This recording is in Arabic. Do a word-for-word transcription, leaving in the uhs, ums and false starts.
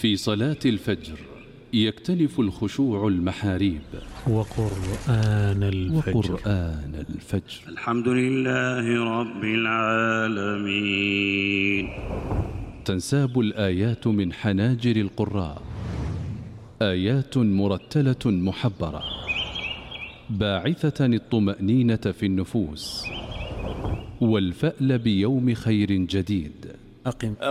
في صلاة الفجر يكتنف الخشوع المحاريب. وقرآن الفجر وقرآن الفجر. الحمد لله رب العالمين. تنساب الآيات من حناجر القراء، آيات مرتلة محبرة باعثة الطمأنينة في النفوس والفأل بيوم خير جديد. أقم